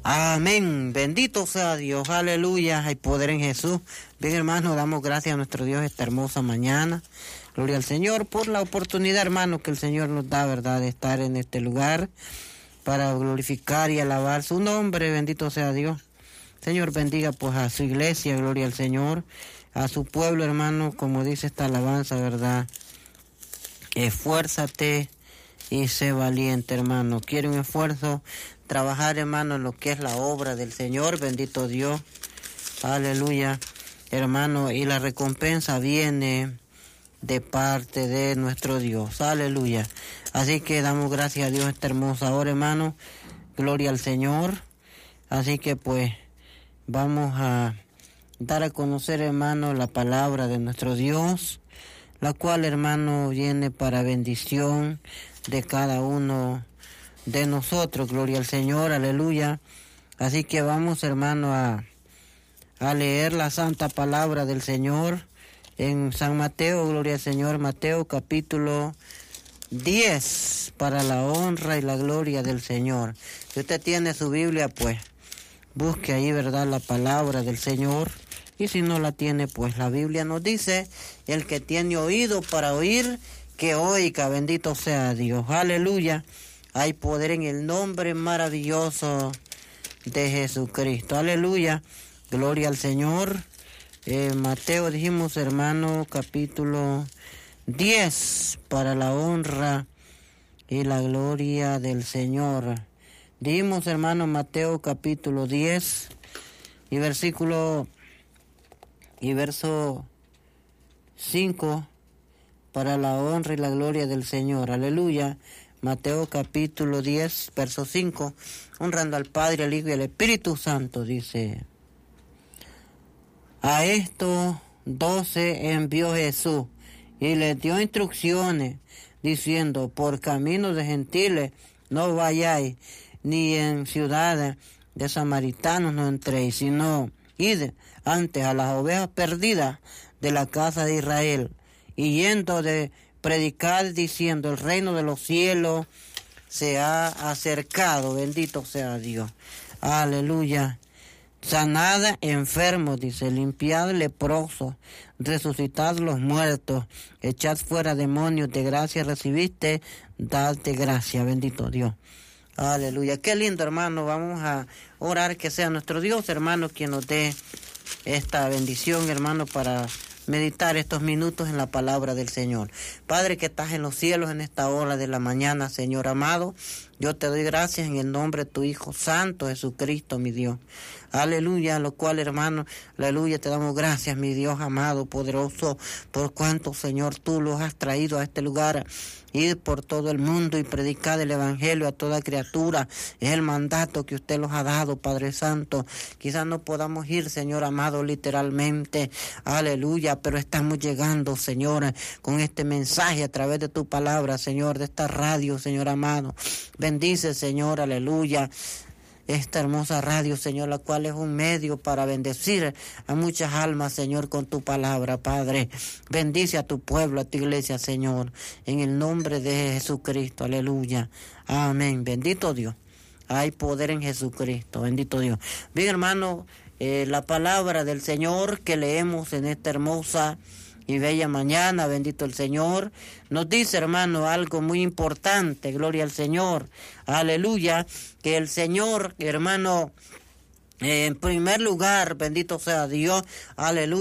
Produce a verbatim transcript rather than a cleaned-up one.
Amén. Bendito sea Dios. Aleluya. Hay poder en Jesús. Bien, hermano, damos gracias a nuestro Dios esta hermosa mañana. Gloria al Señor por la oportunidad, hermano, que el Señor nos da, ¿verdad?, de estar en este lugar para glorificar y alabar su nombre. Bendito sea Dios. Señor, bendiga pues a su iglesia, gloria al Señor, a su pueblo, hermano, como dice esta alabanza, ¿verdad? Esfuérzate y sé valiente, hermano. Quiere un esfuerzo, trabajar, hermano, en lo que es la obra del Señor. Bendito Dios. Aleluya, hermano, y la recompensa viene de parte de nuestro Dios. Aleluya. Así que damos gracias a Dios esta hermosa hora, hermano. Gloria al Señor. Así que pues vamos a dar a conocer, hermano, la palabra de nuestro Dios, la cual, hermano, viene para bendición de cada uno de nosotros. Gloria al Señor, aleluya. Así que vamos, hermano, a, a leer la santa palabra del Señor en San Mateo. Gloria al Señor. Mateo capítulo diez, para la honra y la gloria del Señor. Si usted tiene su Biblia, pues busque ahí, ¿verdad?, la palabra del Señor. Y si no la tiene, pues la Biblia nos dice: el que tiene oído para oír, que oiga. Bendito sea Dios. Aleluya. Hay poder en el nombre maravilloso de Jesucristo. Aleluya. Gloria al Señor. Eh, Mateo, dijimos, hermano, capítulo diez, para la honra y la gloria del Señor. Dijimos, hermano, Mateo capítulo diez y versículo y verso cinco, para la honra y la gloria del Señor. Aleluya. Mateo capítulo diez, verso cinco, honrando al Padre, al Hijo y al Espíritu Santo, dice: a estos doce envió Jesús y les dio instrucciones, diciendo: por camino de gentiles no vayáis, ni en ciudades de samaritanos no entréis, sino id antes a las ovejas perdidas de la casa de Israel, y yendo de predicar, diciendo: el reino de los cielos se ha acercado. Bendito sea Dios. Aleluya. Sanad enfermos, dice, limpiad leprosos, resucitad los muertos, echad fuera demonios, de gracia recibiste, dad de gracia. Bendito Dios. Aleluya. Qué lindo, hermano. Vamos a orar que sea nuestro Dios, hermano, quien nos dé esta bendición, hermano, para meditar estos minutos en la palabra del Señor. Padre que estás en los cielos en esta hora de la mañana, Señor amado, yo te doy gracias en el nombre de tu Hijo Santo Jesucristo, mi Dios. Aleluya, lo cual, hermano, aleluya, te damos gracias, mi Dios amado, poderoso, por cuanto, Señor, tú los has traído a este lugar. Ir por todo el mundo y predicar el evangelio a toda criatura. Es el mandato que usted nos ha dado, Padre Santo. Quizás no podamos ir, Señor amado, literalmente. Aleluya, pero estamos llegando, Señor, con este mensaje a través de tu palabra, Señor, de esta radio, Señor amado. Bendice, Señor, aleluya, esta hermosa radio, Señor, la cual es un medio para bendecir a muchas almas, Señor, con tu palabra, Padre. Bendice a tu pueblo, a tu iglesia, Señor, en el nombre de Jesucristo, aleluya. Amén. Bendito Dios. Hay poder en Jesucristo, bendito Dios. Bien, hermano, eh, la palabra del Señor que leemos en esta hermosa y bella mañana, bendito el Señor, nos dice, hermano, algo muy importante. Gloria al Señor, aleluya, que el Señor, hermano, eh, en primer lugar, bendito sea Dios, aleluya.